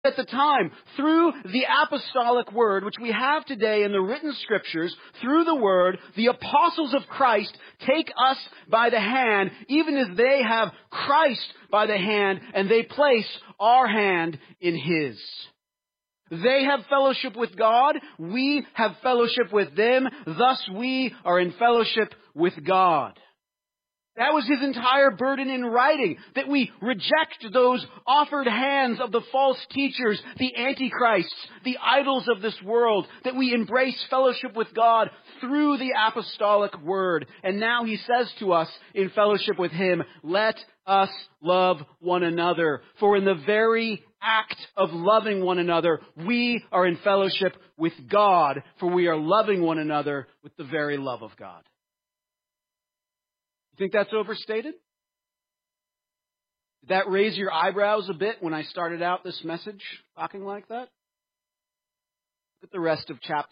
at the time, through the apostolic word, which we have today in the written scriptures, through the word, the apostles of Christ take us by the hand, even as they have Christ by the hand, and they place our hand in His. They have fellowship with God, we have fellowship with them, thus we are in fellowship with God. That was His entire burden in writing, that we reject those offered hands of the false teachers, the antichrists, the idols of this world, that we embrace fellowship with God through the apostolic word. And now He says to us in fellowship with Him, let us love one another. For in the very act of loving one another, we are in fellowship with God, for we are loving one another with the very love of God. You think that's overstated? Did that raise your eyebrows a bit when I started out this message talking like that? Look at the rest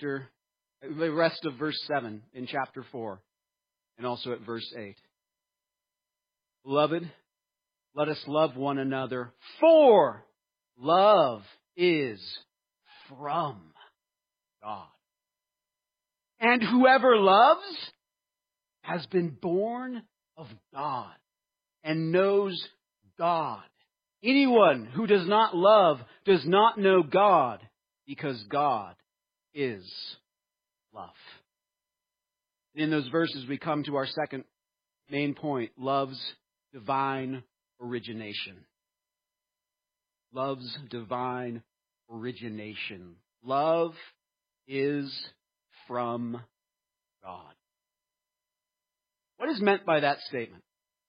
of verse 7 in chapter 4 and also at verse 8. Beloved, let us love one another, for love is from God. And whoever loves has been born of God and knows God. Anyone who does not love does not know God, because God is love. In those verses, we come to our second main point, love's divine origination. Love's divine origination. Love is from God. What is meant by that statement?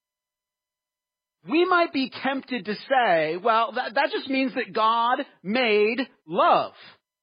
We might be tempted to say, well, that just means that God made love.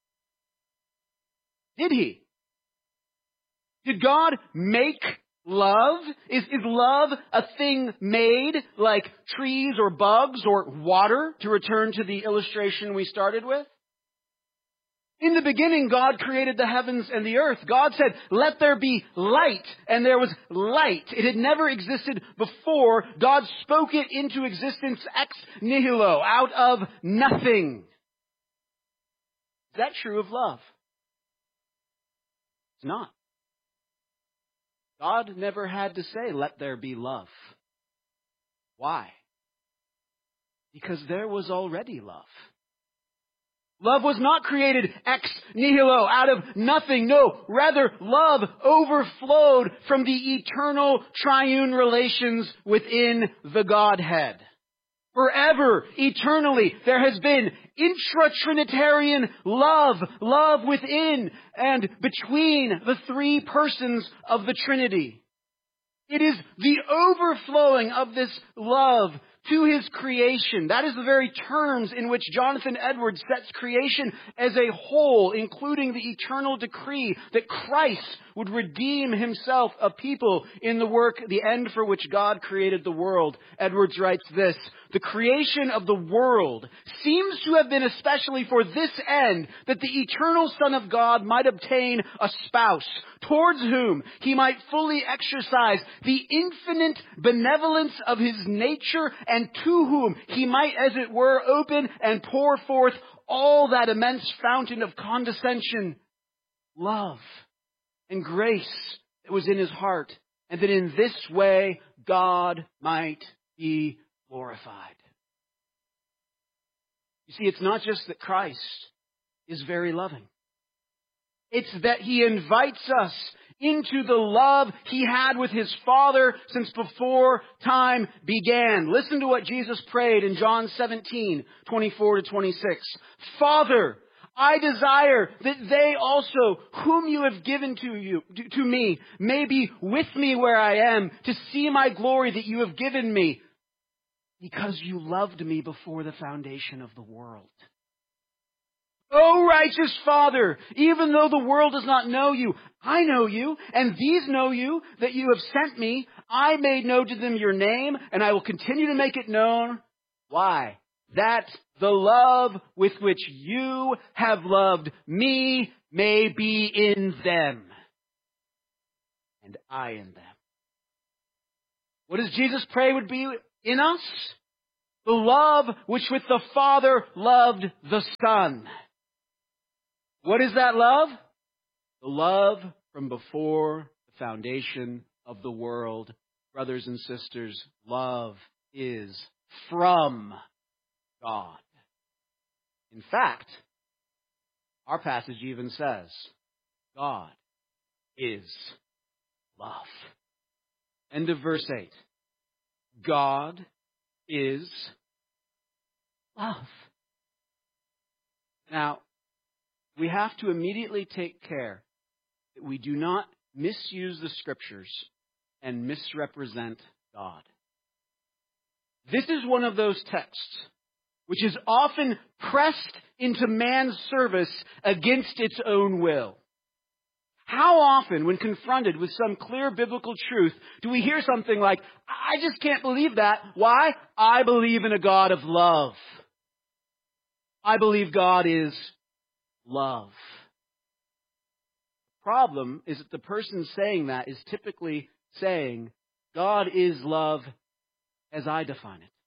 Did He? Did God make love? Is love a thing made like trees or bugs or water, to return to the illustration we started with? In the beginning, God created the heavens and the earth. God said, let there be light, and there was light. It had never existed before. God spoke it into existence ex nihilo, out of nothing. Is that true of love? It's not. God never had to say, let there be love. Why? Because there was already love. Love was not created ex nihilo, out of nothing. No, rather, love overflowed from the eternal triune relations within the Godhead. Forever, eternally, there has been intra-Trinitarian love within and between the three persons of the Trinity. It is the overflowing of this love to His creation. That is the very terms in which Jonathan Edwards sets creation as a whole, including the eternal decree that Christ would redeem Himself a people in the work, the end for which God created the world. Edwards writes this: the creation of the world seems to have been especially for this end, that the eternal Son of God might obtain a spouse, towards whom He might fully exercise the infinite benevolence of His nature, and to whom He might, as it were, open and pour forth all that immense fountain of condescension, love, and grace that was in His heart, and that in this way God might be glorified. You see, it's not just that Christ is very loving. It's that He invites us into the love He had with His Father since before time began. Listen to what Jesus prayed in John 17:24-26. Father, I desire that they also, whom You have given to me, may be with me where I am, to see my glory that You have given me, because You loved me before the foundation of the world. O righteous Father, even though the world does not know You, I know You, and these know You, that You have sent me. I made known to them Your name, and I will continue to make it known. Why? That the love with which You have loved me may be in them, and I in them. What does Jesus pray would be in us? The love which with the Father loved the Son. What is that love? The love from before the foundation of the world. Brothers and sisters, love is from God. In fact, our passage even says, God is love. End of verse 8. God is love. Now, we have to immediately take care that we do not misuse the Scriptures and misrepresent God. This is one of those texts which is often pressed into man's service against its own will. How often, when confronted with some clear biblical truth, do we hear something like, I just can't believe that. Why? I believe in a God of love. I believe God is love. The problem is that the person saying that is typically saying, God is love as I define it.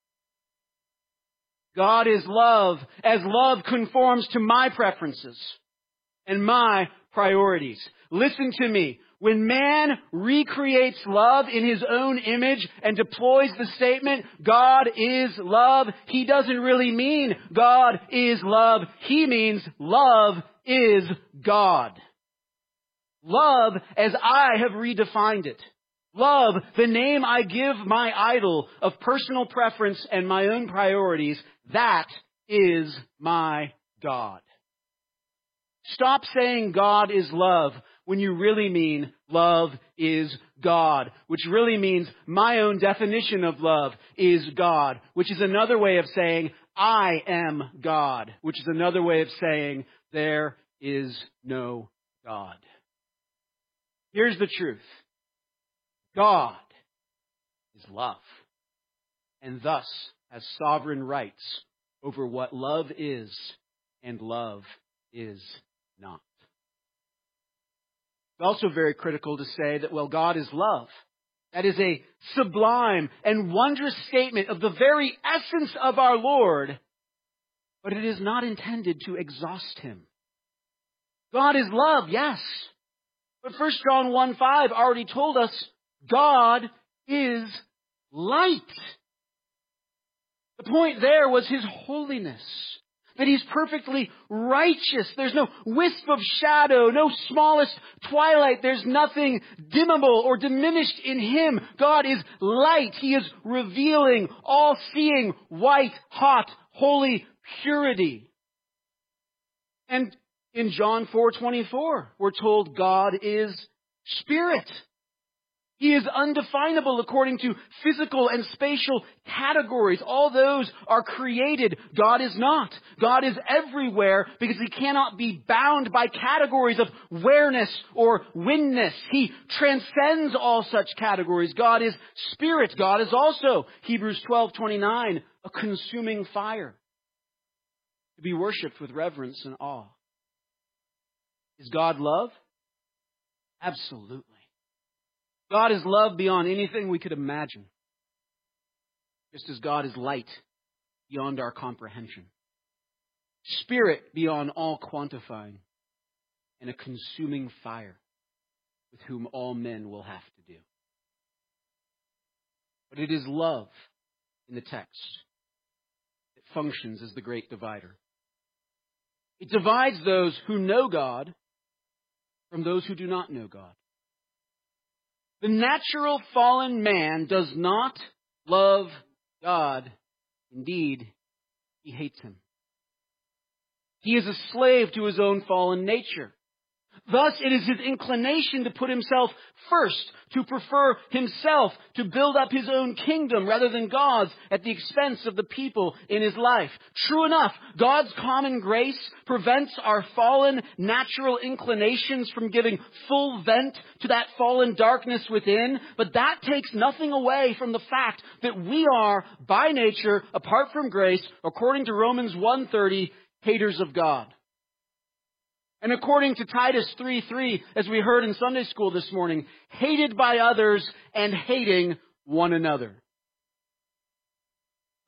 God is love as love conforms to my preferences and my priorities. Listen to me. When man recreates love in his own image and deploys the statement, God is love, he doesn't really mean God is love. He means love is God. Love as I have redefined it. Love, the name I give my idol of personal preference and my own priorities, that is my God. Stop saying God is love when you really mean love is God, which really means my own definition of love is God, which is another way of saying I am God, which is another way of saying there is no God. Here's the truth. God is love, and thus has sovereign rights over what love is and love is not. It's also very critical to say that, well, God is love. That is a sublime and wondrous statement of the very essence of our Lord, but it is not intended to exhaust him. God is love, yes. But 1 John 1:5 already told us God is light. The point there was his holiness. That he's perfectly righteous. There's no wisp of shadow, no smallest twilight. There's nothing dimmable or diminished in him. God is light. He is revealing, all-seeing, white, hot, holy purity. And in John 4:24, we're told God is spirit. He is undefinable according to physical and spatial categories. All those are created. God is not. God is everywhere because he cannot be bound by categories of where-ness or when-ness. He transcends all such categories. God is spirit. God is also, Hebrews 12:29, a consuming fire to be worshipped with reverence and awe. Is God love? Absolutely. God is love beyond anything we could imagine. Just as God is light beyond our comprehension. Spirit beyond all quantifying. And a consuming fire with whom all men will have to do. But it is love in the text that functions as the great divider. It divides those who know God from those who do not know God. The natural fallen man does not love God. Indeed, he hates him. He is a slave to his own fallen nature. Thus, it is his inclination to put himself first, to prefer himself, to build up his own kingdom rather than God's at the expense of the people in his life. True enough, God's common grace prevents our fallen natural inclinations from giving full vent to that fallen darkness within, but that takes nothing away from the fact that we are, by nature, apart from grace, according to Romans 1:30, haters of God. And according to Titus 3:3, as we heard in Sunday school this morning, hated by others and hating one another.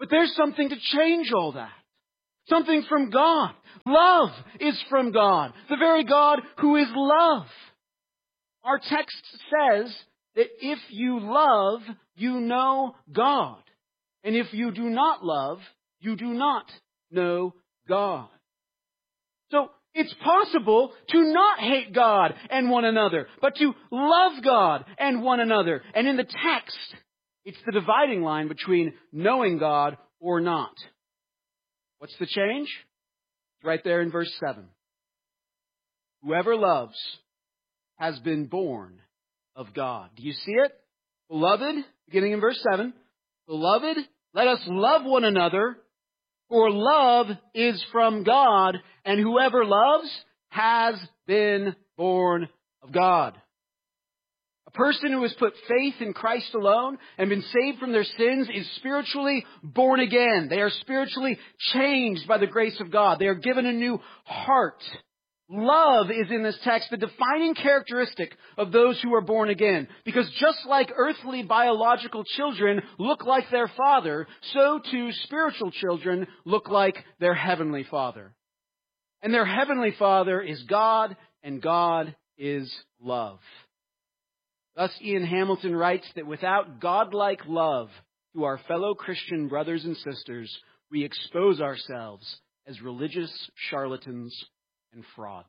But there's something to change all that. Something from God. Love is from God. The very God who is love. Our text says that if you love, you know God. And if you do not love, you do not know God. So it's possible to not hate God and one another, but to love God and one another. And in the text, it's the dividing line between knowing God or not. What's the change? It's right there in verse 7. Whoever loves has been born of God. Do you see it? Beloved, beginning in verse 7, Beloved, let us love one another, for love is from God, and whoever loves has been born of God. A person who has put faith in Christ alone and been saved from their sins is spiritually born again. They are spiritually changed by the grace of God. They are given a new heart. Love is in this text the defining characteristic of those who are born again. Because just like earthly biological children look like their father, so too spiritual children look like their heavenly Father. And their heavenly Father is God, and God is love. Thus, Ian Hamilton writes that without godlike love to our fellow Christian brothers and sisters, we expose ourselves as religious charlatans and frauds.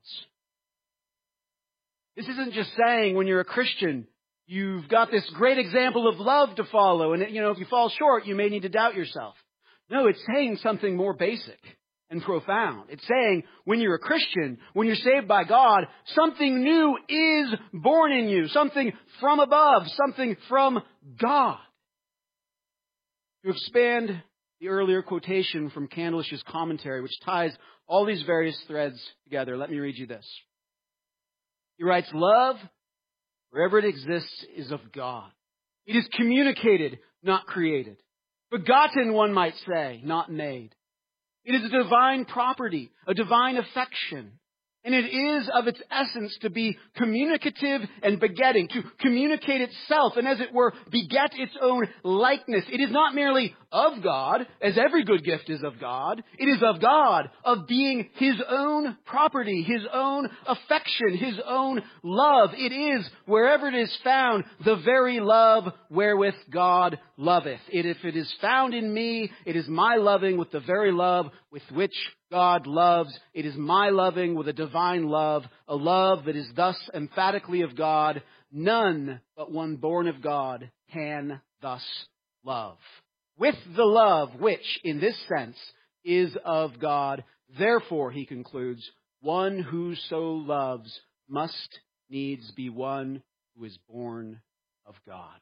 This isn't just saying when you're a Christian, you've got this great example of love to follow, and if you fall short, you may need to doubt yourself. No, it's saying something more basic and profound. It's saying when you're a Christian, when you're saved by God, something new is born in you, something from above, something from God. To expand the earlier quotation from Candlish's commentary, which ties all these various threads together, let me read you this. He writes, love, wherever it exists, is of God. It is communicated, not created. Begotten, one might say, not made. It is a divine property, a divine affection. And it is of its essence to be communicative and begetting, to communicate itself and, as it were, beget its own likeness. It is not merely of God, as every good gift is of God. It is of God, of being His own property, His own affection, His own love. It is, wherever it is found, the very love wherewith God loveth. If it is found in me, it is my loving with the very love with which God loves. It is my loving with a divine love, a love that is thus emphatically of God. None but one born of God can thus love. With the love which, in this sense, is of God. Therefore, he concludes, one who so loves must needs be one who is born of God.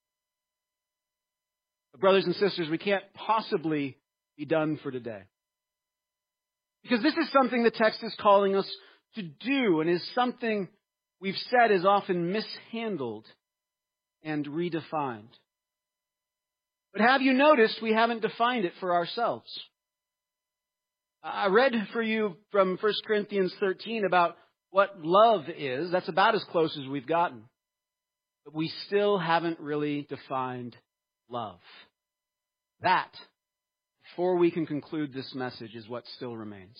But brothers and sisters, we can't possibly be done for today. Because this is something the text is calling us to do, and is something we've said is often mishandled and redefined. But have you noticed we haven't defined it for ourselves? I read for you from 1 Corinthians 13 about what love is. That's about as close as we've gotten. But we still haven't really defined love. That, before we can conclude this message, is what still remains.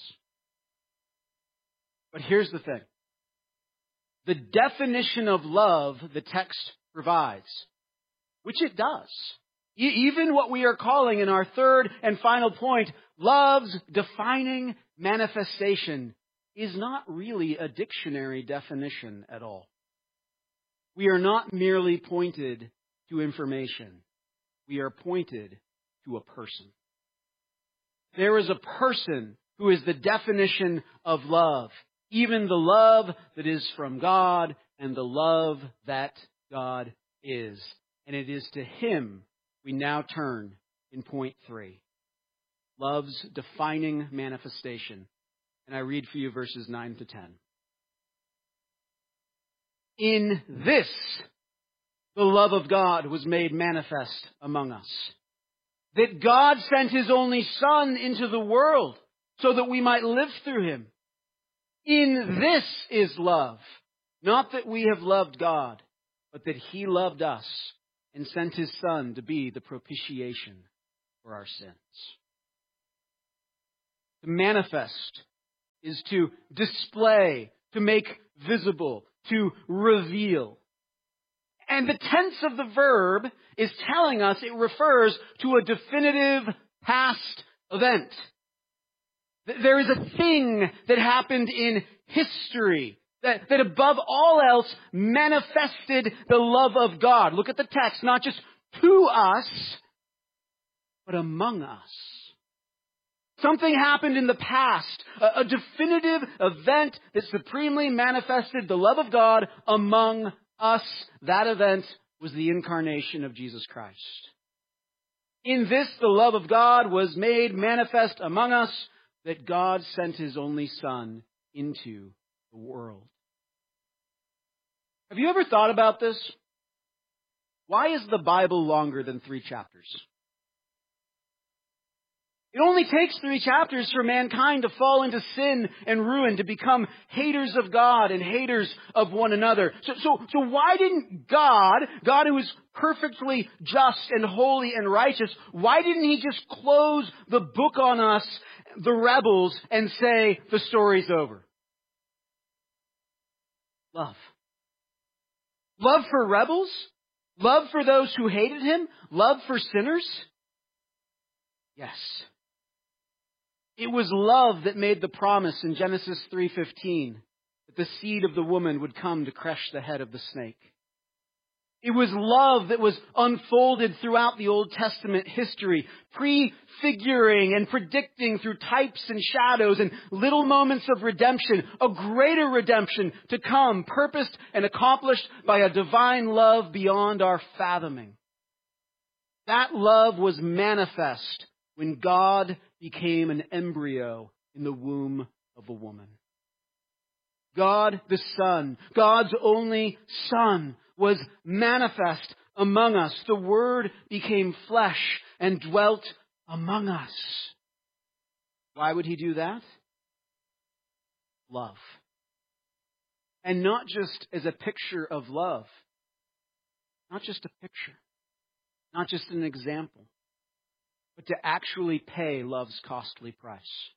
But here's the thing. The definition of love the text provides, which it does, even what we are calling in our third and final point, love's defining manifestation, is not really a dictionary definition at all. We are not merely pointed to information. We are pointed to a person. There is a person who is the definition of love, even the love that is from God and the love that God is. And it is to Him we now turn in point 3. Love's defining manifestation. And I read for you verses 9 to 10. In this, the love of God was made manifest among us, that God sent His only Son into the world so that we might live through Him. In this is love, not that we have loved God, but that He loved us and sent His Son to be the propitiation for our sins. To manifest is to display, to make visible, to reveal. And the tense of the verb is telling us it refers to a definitive past event. There is a thing that happened in history that above all else manifested the love of God. Look at the text, not just to us, but among us. Something happened in the past, a definitive event that supremely manifested the love of God among us. That event was the incarnation of Jesus Christ. In this, the love of God was made manifest among us, that God sent His only Son into the world. Have you ever thought about this? Why is the Bible longer than 3 chapters? It only takes 3 chapters for mankind to fall into sin and ruin, to become haters of God and haters of one another. So why didn't God who is perfectly just and holy and righteous, why didn't He just close the book on us, the rebels, and say, the story's over? Love. Love for rebels? Love for those who hated Him? Love for sinners? Yes. It was love that made the promise in Genesis 3:15 that the seed of the woman would come to crush the head of the snake. It was love that was unfolded throughout the Old Testament history, prefiguring and predicting through types and shadows and little moments of redemption, a greater redemption to come, purposed and accomplished by a divine love beyond our fathoming. That love was manifest when God became an embryo in the womb of a woman. God the Son, God's only Son, was manifest among us. The Word became flesh and dwelt among us. Why would He do that? Love. And not just as a picture of love. Not just a picture. Not just an example. But to actually pay love's costly price.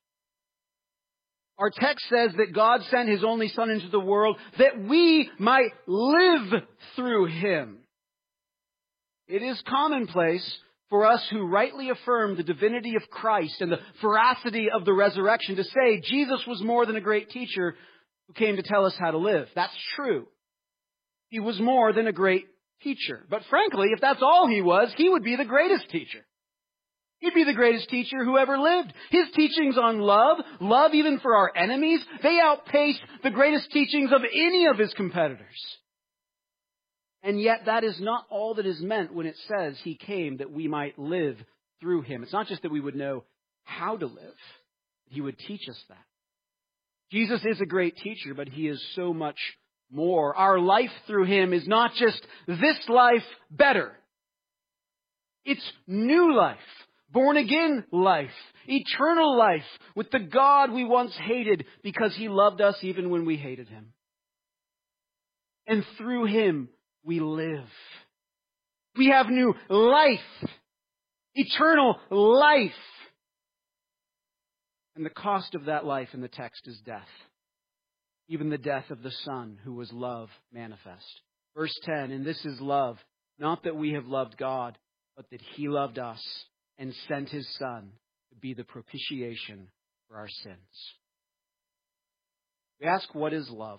Our text says that God sent His only Son into the world that we might live through Him. It is commonplace for us who rightly affirm the divinity of Christ and the veracity of the resurrection to say Jesus was more than a great teacher who came to tell us how to live. That's true. He was more than a great teacher. But frankly, if that's all He was, He would be the greatest teacher. He'd be the greatest teacher who ever lived. His teachings on love even for our enemies, they outpaced the greatest teachings of any of His competitors. And yet that is not all that is meant when it says He came that we might live through Him. It's not just that we would know how to live. He would teach us that. Jesus is a great teacher, but He is so much more. Our life through Him is not just this life better. It's new life. Born again life, eternal life with the God we once hated because He loved us even when we hated Him. And through Him we live. We have new life, eternal life. And the cost of that life in the text is death. Even the death of the Son who was love manifest. Verse 10, and this is love, not that we have loved God, but that He loved us and sent His Son to be the propitiation for our sins. We ask, what is love?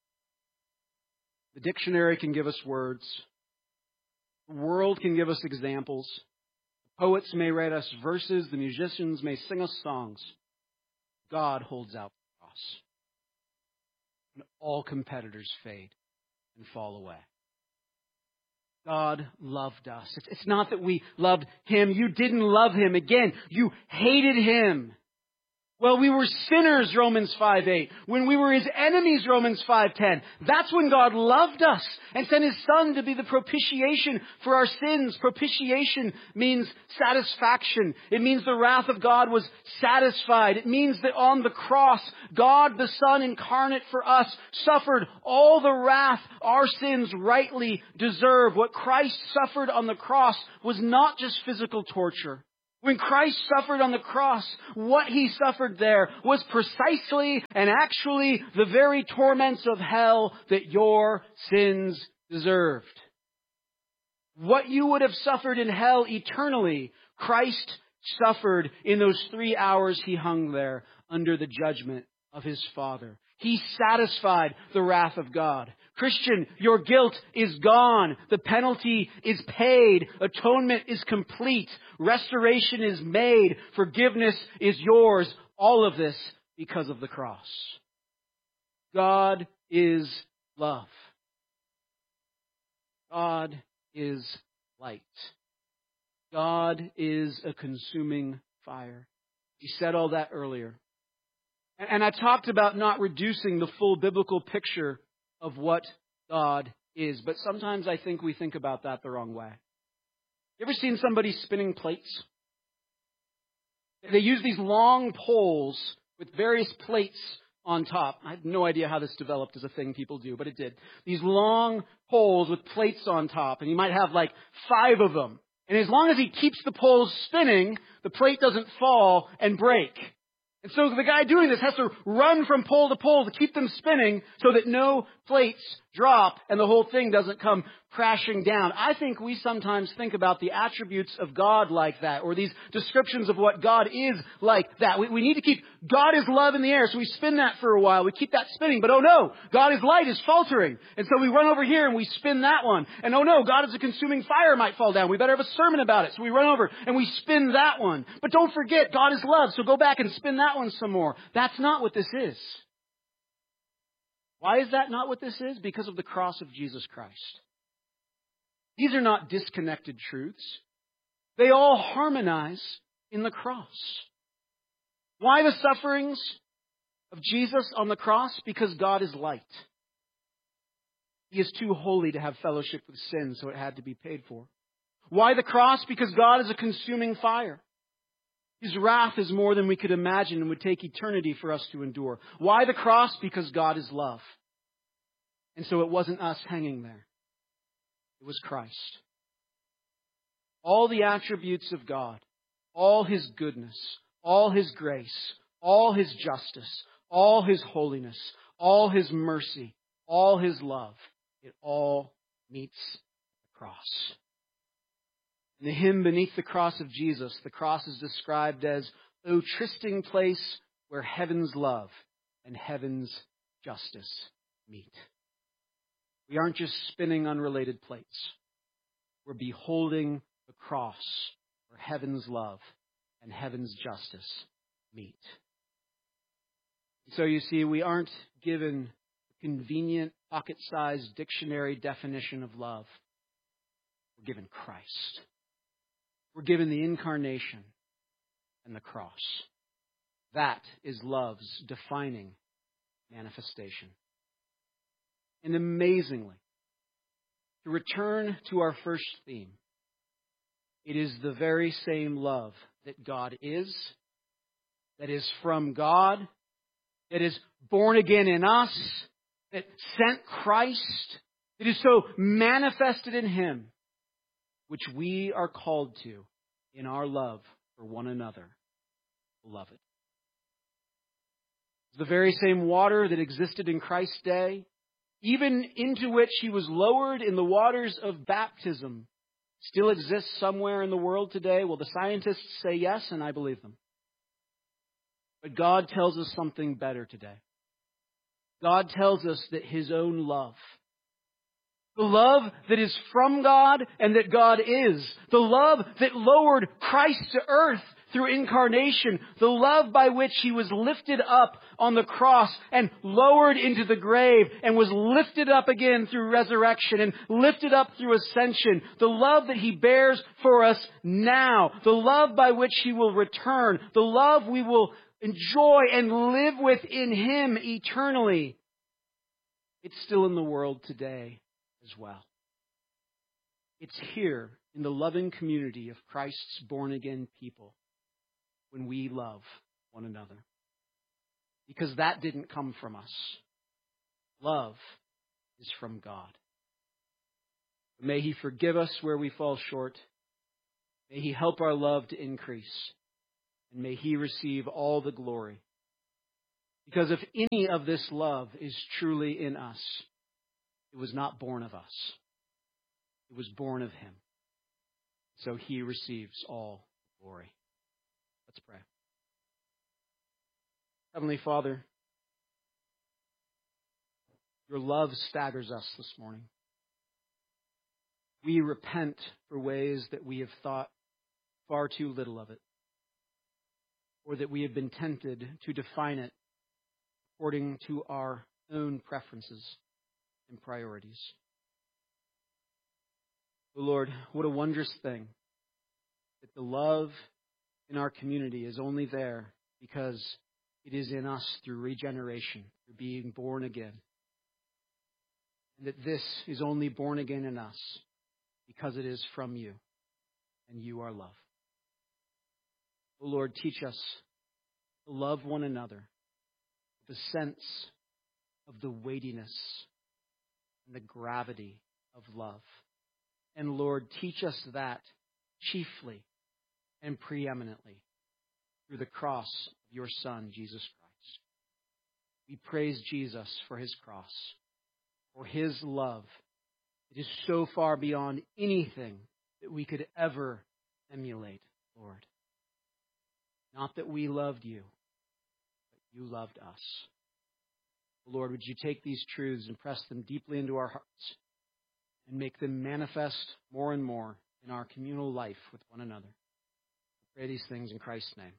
The dictionary can give us words. The world can give us examples. The poets may write us verses. The musicians may sing us songs. God holds out the cross. And all competitors fade and fall away. God loved us. It's not that we loved Him. You didn't love Him. Again, you hated Him. Well, we were sinners, Romans 5:8. When we were His enemies, Romans 5:10. That's when God loved us and sent His Son to be the propitiation for our sins. Propitiation means satisfaction. It means the wrath of God was satisfied. It means that on the cross, God the Son incarnate for us suffered all the wrath our sins rightly deserve. What Christ suffered on the cross was not just physical torture. When Christ suffered on the cross, what he suffered there was precisely and actually the very torments of hell that your sins deserved. What you would have suffered in hell eternally, Christ suffered in those 3 hours he hung there under the judgment of his Father. He satisfied the wrath of God. Christian, your guilt is gone. The penalty is paid. Atonement is complete. Restoration is made. Forgiveness is yours. All of this because of the cross. God is love. God is light. God is a consuming fire. We said all that earlier. And I talked about not reducing the full biblical picture of what God is. But sometimes I think we think about that the wrong way. You ever seen somebody spinning plates? They use these long poles with various plates on top. I have no idea how this developed as a thing people do, but it did. These long poles with plates on top. And you might have like 5 of them. And as long as he keeps the poles spinning, the plate doesn't fall and break. And so the guy doing this has to run from pole to pole to keep them spinning so that no plates drop and the whole thing doesn't come crashing down. I think we sometimes think about the attributes of God like that, or these descriptions of what God is like that. We need to keep God is love in the air, so we spin that for a while. We keep that spinning, but oh no, God is light is faltering. And so we run over here and we spin that one. And oh no, God is a consuming fire might fall down. We better have a sermon about it. So we run over and we spin that one. But don't forget, God is love, so go back and spin that one some more. That's not what this is. Why is that not what this is? Because of the cross of Jesus Christ. These are not disconnected truths. They all harmonize in the cross. Why the sufferings of Jesus on the cross? Because God is light. He is too holy to have fellowship with sin, so it had to be paid for. Why the cross? Because God is a consuming fire. His wrath is more than we could imagine and would take eternity for us to endure. Why the cross? Because God is love. And so it wasn't us hanging there. It was Christ. All the attributes of God, all His goodness, all His grace, all His justice, all His holiness, all His mercy, all His love, it all meets the cross. In the hymn Beneath the Cross of Jesus, the cross is described as, O trysting place where heaven's love and heaven's justice meet. We aren't just spinning unrelated plates. We're beholding the cross where heaven's love and heaven's justice meet. So you see, we aren't given a convenient pocket-sized dictionary definition of love. We're given Christ. We're given the incarnation and the cross. That is love's defining manifestation. And amazingly, to return to our first theme, it is the very same love that God is, that is from God, that is born again in us, that sent Christ, that is so manifested in Him, which we are called to in our love for one another, beloved. The very same water that existed in Christ's day, even into which He was lowered in the waters of baptism, still exists somewhere in the world today? Well, the scientists say yes, and I believe them. But God tells us something better today. God tells us that His own love, the love that is from God and that God is, the love that lowered Christ to earth through incarnation, the love by which He was lifted up on the cross and lowered into the grave and was lifted up again through resurrection and lifted up through ascension, the love that He bears for us now, the love by which He will return, the love we will enjoy and live with in Him eternally. It's still in the world today as well. It's here in the loving community of Christ's born-again people when we love one another. Because that didn't come from us. Love is from God. May He forgive us where we fall short. May He help our love to increase, and may He receive all the glory. Because if any of this love is truly in us, it was not born of us. It was born of Him. So He receives all glory. Let's pray. Heavenly Father, your love staggers us this morning. We repent for ways that we have thought far too little of it, or that we have been tempted to define it according to our own preferences and priorities. Oh Lord, what a wondrous thing that the love in our community is only there because it is in us through regeneration, through being born again. And that this is only born again in us because it is from you, and you are love. Oh Lord, teach us to love one another with a sense of the weightiness and the gravity of love. And Lord, teach us that chiefly and preeminently through the cross of your Son, Jesus Christ. We praise Jesus for His cross, for His love. It is so far beyond anything that we could ever emulate, Lord. Not that we loved you, but you loved us. Lord, would you take these truths and press them deeply into our hearts and make them manifest more and more in our communal life with one another. We pray these things in Christ's name.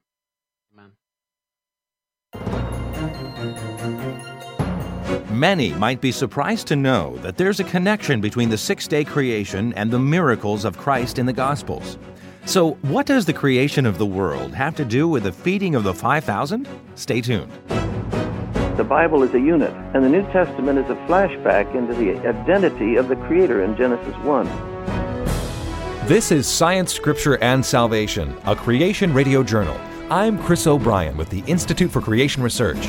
Amen. Many might be surprised to know that there's a connection between the six-day creation and the miracles of Christ in the Gospels. So, what does the creation of the world have to do with the feeding of the 5,000? Stay tuned. The Bible is a unit, and the New Testament is a flashback into the identity of the Creator in Genesis 1. This is Science, Scripture, and Salvation, a Creation Radio Journal. I'm Chris O'Brien with the Institute for Creation Research.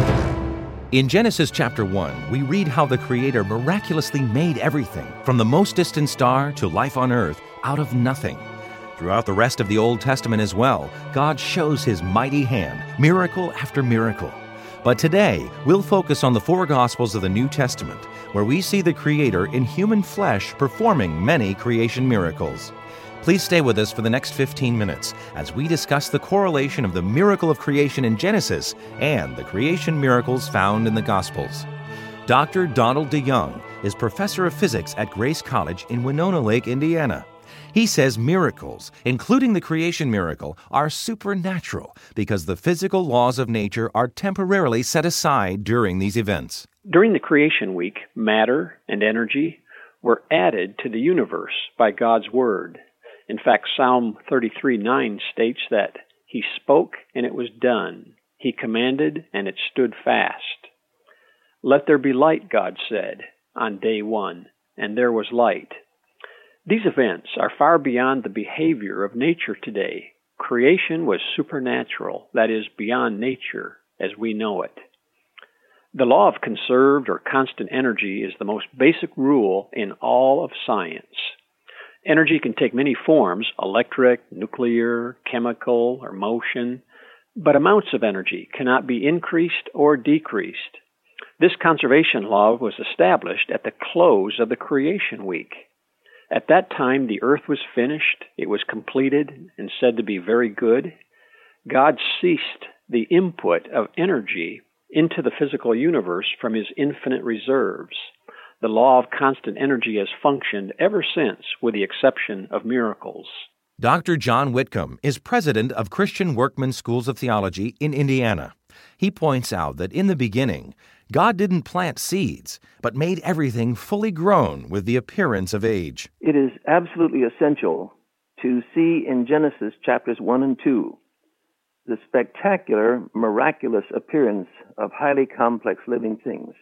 In Genesis chapter 1, we read how the Creator miraculously made everything, from the most distant star to life on earth, out of nothing. Throughout the rest of the Old Testament as well, God shows His mighty hand, miracle after miracle. But today, we'll focus on the four Gospels of the New Testament, where we see the Creator in human flesh performing many creation miracles. Please stay with us for the next 15 minutes as we discuss the correlation of the miracle of creation in Genesis and the creation miracles found in the Gospels. Dr. Donald DeYoung is professor of physics at Grace College in Winona Lake, Indiana. He says miracles, including the creation miracle, are supernatural because the physical laws of nature are temporarily set aside during these events. During the creation week, matter and energy were added to the universe by God's Word. In fact, Psalm 33:9 states that He spoke and it was done. He commanded and it stood fast. Let there be light, God said, on day one, and there was light. These events are far beyond the behavior of nature today. Creation was supernatural, that is, beyond nature as we know it. The law of conserved or constant energy is the most basic rule in all of science. Energy can take many forms, electric, nuclear, chemical, or motion, but amounts of energy cannot be increased or decreased. This conservation law was established at the close of the creation week. At that time, the earth was finished, it was completed, and said to be very good. God ceased the input of energy into the physical universe from His infinite reserves. The law of constant energy has functioned ever since, with the exception of miracles. Dr. John Whitcomb is president of Christian Workman Schools of Theology in Indiana. He points out that in the beginning, God didn't plant seeds, but made everything fully grown with the appearance of age. It is absolutely essential to see in Genesis chapters 1 and 2 the spectacular, miraculous appearance of highly complex living things.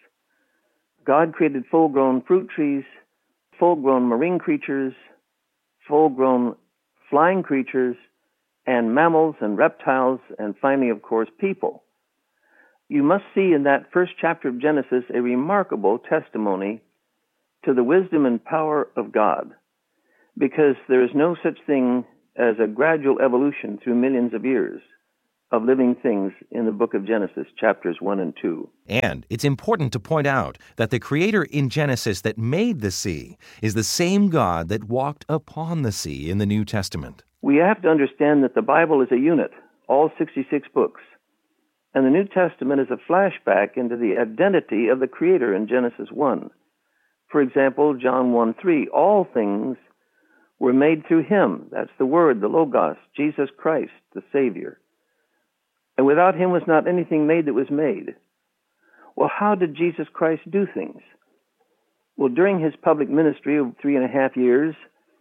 God created full-grown fruit trees, full-grown marine creatures, full-grown flying creatures, and mammals and reptiles, and finally, of course, people. You must see in that first chapter of Genesis a remarkable testimony to the wisdom and power of God, because there is no such thing as a gradual evolution through millions of years of living things in the book of Genesis, chapters 1 and 2. And it's important to point out that the Creator in Genesis that made the sea is the same God that walked upon the sea in the New Testament. We have to understand that the Bible is a unit, all 66 books, and the New Testament is a flashback into the identity of the Creator in Genesis 1. For example, John 1:3, all things were made through Him. That's the Word, the Logos, Jesus Christ, the Savior. And without Him was not anything made that was made. Well, how did Jesus Christ do things? Well, during His public ministry of 3.5 years,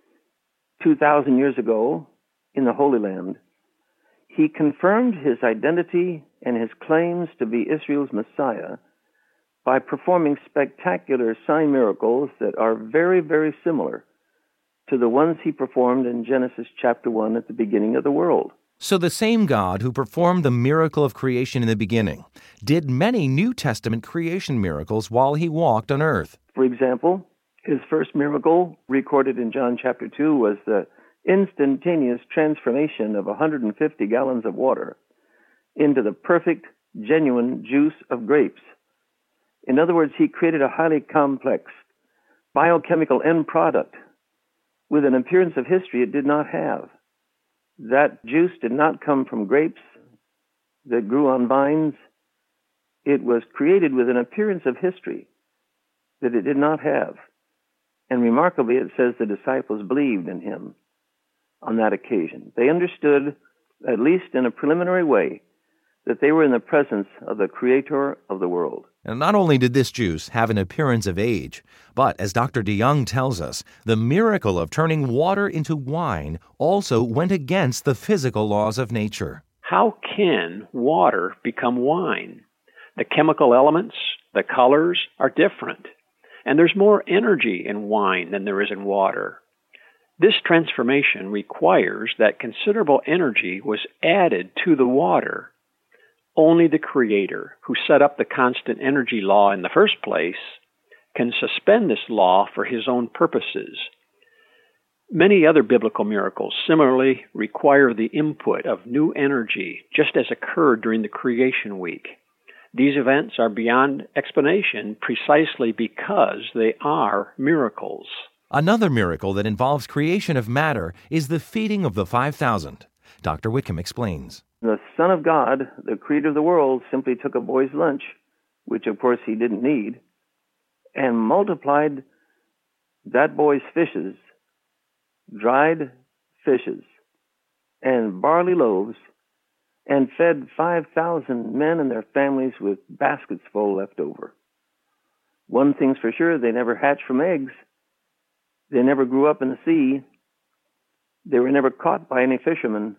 2,000 years ago, in the Holy Land, He confirmed His identity and His claims to be Israel's Messiah by performing spectacular sign miracles that are very, very similar to the ones He performed in Genesis chapter 1 at the beginning of the world. So the same God who performed the miracle of creation in the beginning did many New Testament creation miracles while He walked on earth. For example, His first miracle, recorded in John chapter 2, was the instantaneous transformation of 150 gallons of water into the perfect, genuine juice of grapes. In other words, He created a highly complex biochemical end product with an appearance of history it did not have. That juice did not come from grapes that grew on vines. It was created with an appearance of history that it did not have. And remarkably, it says the disciples believed in Him on that occasion. They understood, at least in a preliminary way, that they were in the presence of the Creator of the world. And not only did this juice have an appearance of age, but as Dr. DeYoung tells us, the miracle of turning water into wine also went against the physical laws of nature. How can water become wine? The chemical elements, the colors are different, and there's more energy in wine than there is in water. This transformation requires that considerable energy was added to the water. Only the Creator, who set up the constant energy law in the first place, can suspend this law for His own purposes. Many other biblical miracles similarly require the input of new energy, just as occurred during the creation week. These events are beyond explanation precisely because they are miracles. Another miracle that involves creation of matter is the feeding of the 5,000. Dr. Whitcomb explains. The Son of God, the Creator of the world, simply took a boy's lunch, which of course he didn't need, and multiplied that boy's fishes, dried fishes, and barley loaves, and fed 5,000 men and their families with baskets full left over. One thing's for sure, they never hatched from eggs. They never grew up in the sea. They were never caught by any fishermen.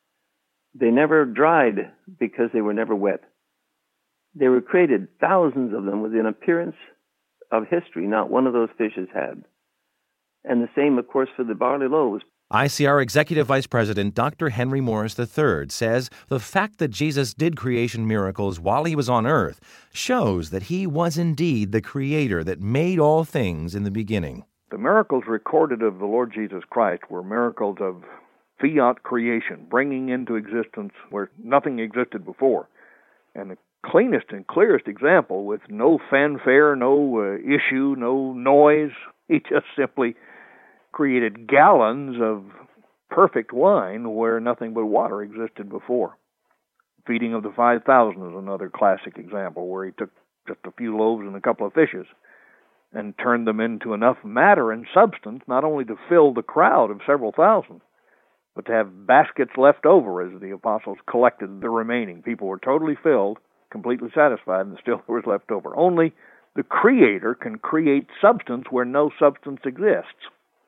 They never dried because they were never wet. They were created, thousands of them, with an appearance of history not one of those fishes had. And the same, of course, for the barley loaves. ICR Executive Vice President Dr. Henry Morris III says the fact that Jesus did creation miracles while He was on earth shows that He was indeed the Creator that made all things in the beginning. The miracles recorded of the Lord Jesus Christ were miracles of fiat creation, bringing into existence where nothing existed before. And the cleanest and clearest example, with no fanfare, no issue, no noise, He just simply created gallons of perfect wine where nothing but water existed before. Feeding of the 5,000 is another classic example, where He took just a few loaves and a couple of fishes and turned them into enough matter and substance not only to fill the crowd of several thousand, but to have baskets left over as the apostles collected the remaining. People were totally filled, completely satisfied, and still there was left over. Only the Creator can create substance where no substance exists.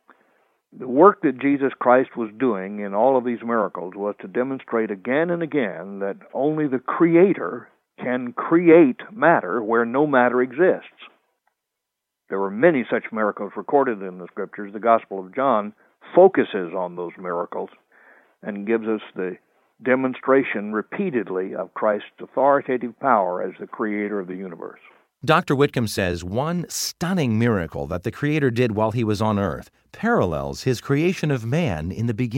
The work that Jesus Christ was doing in all of these miracles was to demonstrate again and again that only the Creator can create matter where no matter exists. There were many such miracles recorded in the Scriptures. The Gospel of John focuses on those miracles and gives us the demonstration repeatedly of Christ's authoritative power as the Creator of the universe. Dr. Whitcomb says one stunning miracle that the Creator did while He was on earth parallels His creation of man in the beginning.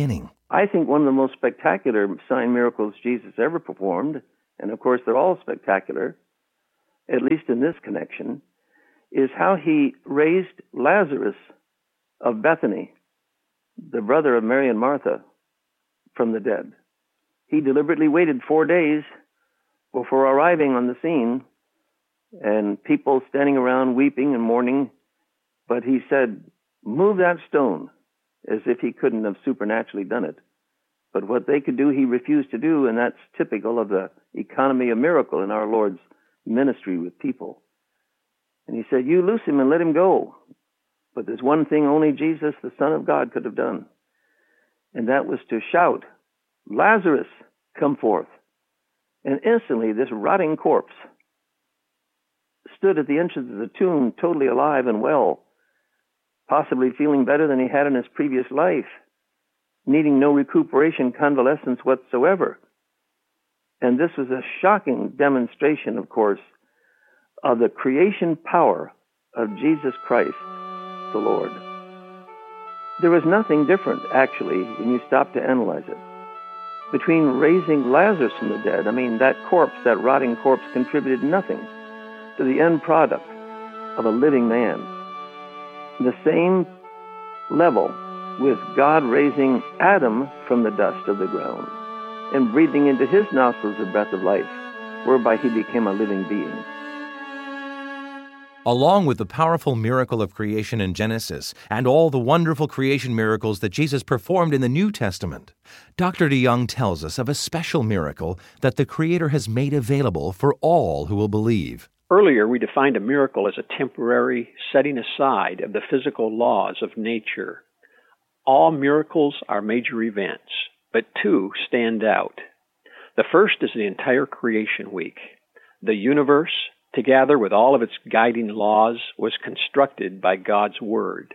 I think one of the most spectacular sign miracles Jesus ever performed, and of course they're all spectacular, at least in this connection, is how he raised Lazarus of Bethany, the brother of Mary and Martha, from the dead. He deliberately waited 4 days before arriving on the scene, and people standing around weeping and mourning, but he said, "Move that stone," as if he couldn't have supernaturally done it. But what they could do, he refused to do, and that's typical of the economy of miracle in our Lord's ministry with people. And he said, "You loose him and let him go." But there's one thing only Jesus, the Son of God, could have done, and that was to shout, "Lazarus, come forth." And instantly this rotting corpse stood at the entrance of the tomb, totally alive and well, possibly feeling better than he had in his previous life, needing no recuperation, convalescence whatsoever. And this was a shocking demonstration, of course, of the creation power of Jesus Christ, the Lord. There was nothing different, actually, when you stop to analyze it, between raising Lazarus from the dead. I mean, that corpse, that rotting corpse, contributed nothing to the end product of a living man. The same level with God raising Adam from the dust of the ground and breathing into his nostrils the breath of life, whereby he became a living being. Along with the powerful miracle of creation in Genesis and all the wonderful creation miracles that Jesus performed in the New Testament, Dr. DeYoung tells us of a special miracle that the Creator has made available for all who will believe. Earlier, we defined a miracle as a temporary setting aside of the physical laws of nature. All miracles are major events, but two stand out. The first is the entire creation week. The universe, together with all of its guiding laws, was constructed by God's Word.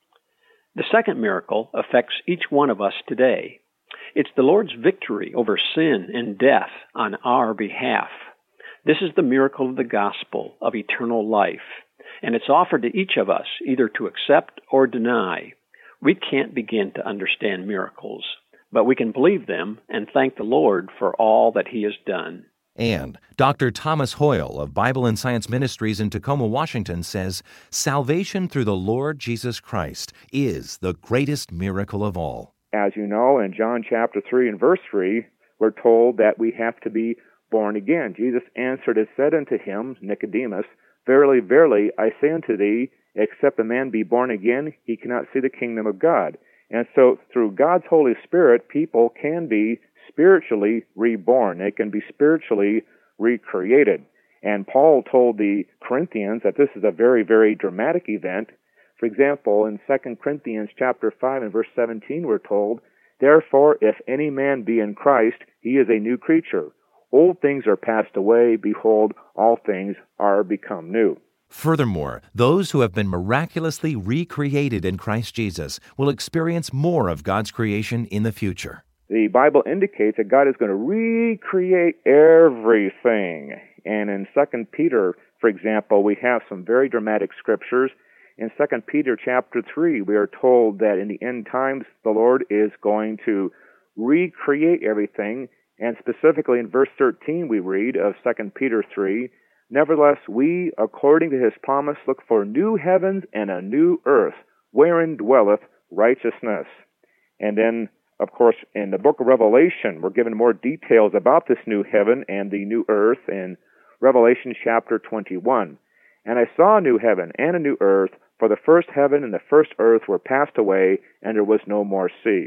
The second miracle affects each one of us today. It's the Lord's victory over sin and death on our behalf. This is the miracle of the gospel of eternal life, and it's offered to each of us either to accept or deny. We can't begin to understand miracles, but we can believe them and thank the Lord for all that He has done. And Dr. Thomas Hoyle of Bible and Science Ministries in Tacoma, Washington says, salvation through the Lord Jesus Christ is the greatest miracle of all. As you know, in John chapter 3 and verse 3, we're told that we have to be born again. Jesus answered and said unto him, Nicodemus, Verily, verily, I say unto thee, except a man be born again, he cannot see the kingdom of God. And so through God's Holy Spirit, people can be spiritually reborn. They can be spiritually recreated. And Paul told the Corinthians that this is a very, very dramatic event. For example, in 2 Corinthians chapter 5 and verse 17, we're told, Therefore, if any man be in Christ, he is a new creature. Old things are passed away. Behold, all things are become new. Furthermore, those who have been miraculously recreated in Christ Jesus will experience more of God's creation in the future. The Bible indicates that God is going to recreate everything. And in 2 Peter, for example, we have some very dramatic scriptures. In 2 Peter chapter 3, we are told that in the end times, the Lord is going to recreate everything. And specifically in verse 13, we read of 2 Peter 3, Nevertheless, we, according to his promise, look for new heavens and a new earth, wherein dwelleth righteousness. And then, of course, in the book of Revelation, we're given more details about this new heaven and the new earth in Revelation chapter 21. And I saw a new heaven and a new earth, for the first heaven and the first earth were passed away, and there was no more sea.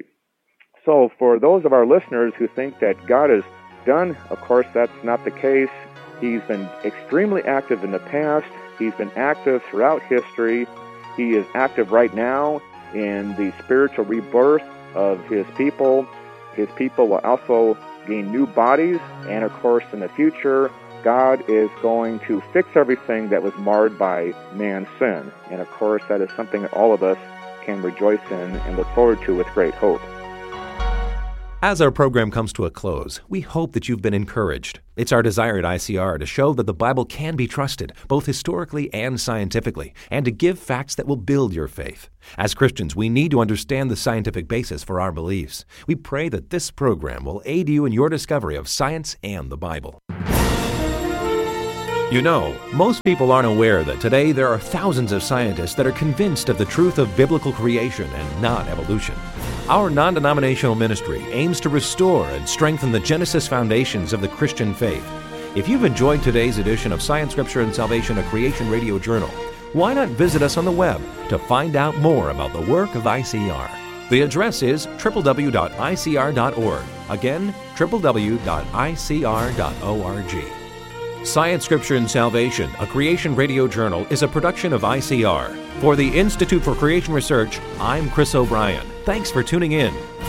So for those of our listeners who think that God is done, of course, that's not the case. He's been extremely active in the past. He's been active throughout history. He is active right now in the spiritual rebirth of His people. His people will also gain new bodies. And, of course, in the future, God is going to fix everything that was marred by man's sin. And, of course, that is something that all of us can rejoice in and look forward to with great hope. As our program comes to a close, we hope that you've been encouraged. It's our desire at ICR to show that the Bible can be trusted, both historically and scientifically, and to give facts that will build your faith. As Christians, we need to understand the scientific basis for our beliefs. We pray that this program will aid you in your discovery of science and the Bible. You know, most people aren't aware that today there are thousands of scientists that are convinced of the truth of biblical creation and not evolution. Our non-denominational ministry aims to restore and strengthen the Genesis foundations of the Christian faith. If you've enjoyed today's edition of Science, Scripture, and Salvation, a Creation Radio Journal, why not visit us on the web to find out more about the work of ICR? The address is www.icr.org. Again, www.icr.org. Science, Scripture, and Salvation, a Creation Radio Journal, is a production of ICR. For the Institute for Creation Research, I'm Chris O'Brien. Thanks for tuning in.